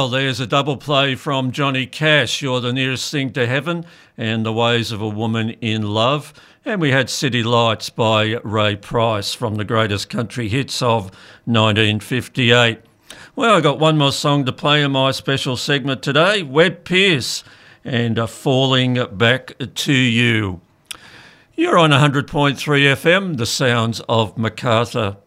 Well, there's a double play from Johnny Cash, You're the Nearest Thing to Heaven, and The Ways of a Woman in Love. And we had City Lights by Ray Price from the greatest country hits of 1958. Well, I got one more song to play in my special segment today, Webb Pierce and Falling Back to You. You're on 100.3 FM, the sounds of Macarthur.